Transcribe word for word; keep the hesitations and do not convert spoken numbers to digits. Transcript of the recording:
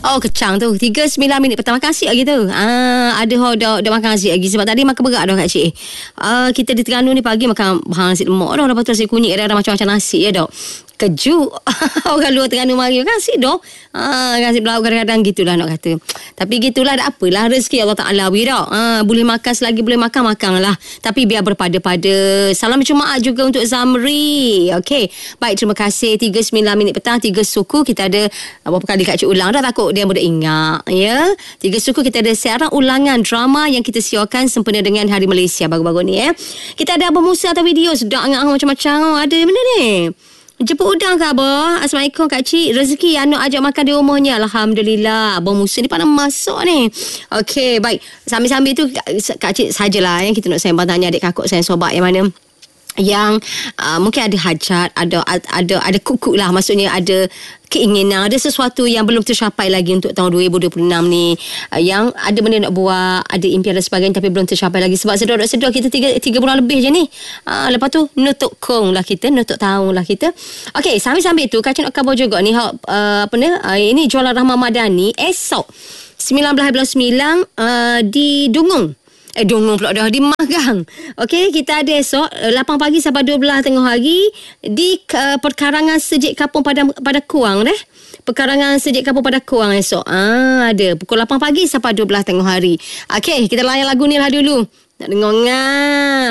Oh, kecang tu tiga puluh sembilan minit petang. Makan nasi lagi tu. Ah, ada ho dah, dah makan nasi lagi. Sebab tadi makan berat dah Kak Cik. Ah, kita di Terengganu ni pagi makan bahang nasi lemak dah. Lepas tu nasi kunyit dah, dah macam-macam nasi ya dok. Keju. Orang luar Terengganu mari makan nasi dok. Ah, nasi belauk kadang-kadang gitulah nak kata. Tapi gitulah, tak apalah, rezeki Allah Ta'ala wi dok. Ah, boleh makan selagi boleh makan, makanlah. Tapi biar berpada-pada. Salam Jumaat juga untuk Zamri. Okey. Baik, terima kasih. tiga puluh sembilan minit petang, tiga suku. Kita ada berapa kali Kak Cik ulang dah, takut dia mudah ingat ya. Tiga suku kita ada siaran ulangan drama yang kita siarkan sempena dengan Hari Malaysia baru-baru ni eh. Kita ada Abang Musa atau video sedap ngah macam-macam. Ada benda ni. Jemput udang ke Abah? Assalamualaikum Kak Cik. Rezeki anak ajak makan di rumahnya. Alhamdulillah. Abang Musa ni pandai masak ni. Okey, baik. Sambil-sambil tu Kak Cik sajalah yang kita nak sembang tanya adik kakak saya sobat yang mana yang uh, mungkin ada hajat, ada ada ada kuk-kuk lah, maksudnya ada keinginan, ada sesuatu yang belum tercapai lagi untuk tahun dua ribu dua puluh enam ni, uh, yang ada benda nak buat, ada impian dan sebagainya tapi belum tercapai lagi sebab sedar-sedar kita tiga, tiga bulan lebih je ni. Uh, lepas tu nutuk kong lah kita, nutuk tahun lah kita. Okey, sambil-sambil tu Kak Cik nak khabar juga ni, uh, apa ni, uh, ini jualan Rahmah Madani esok sembilan belas sembilan uh, di Dungung. Eh, Dungung pula dah, di Magang. Okey, kita ada esok lapan pagi sampai dua belas tengah hari di uh, perkarangan Sejik Kapung pada pada Kuang deh. Perkarangan Sejik Kapung pada Kuang esok. Ah, ada pukul lapan pagi sampai dua belas tengah hari. Okey, kita layan lagu ni lah dulu. Nak dengar ngah.